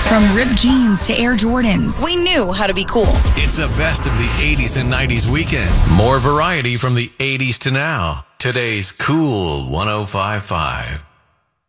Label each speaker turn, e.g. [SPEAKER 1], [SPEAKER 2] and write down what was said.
[SPEAKER 1] From ripped jeans to Air Jordans, we knew how to be cool.
[SPEAKER 2] It's a best of the 80s and 90s weekend. More variety from the 80s to now. Today's Cool 105.5.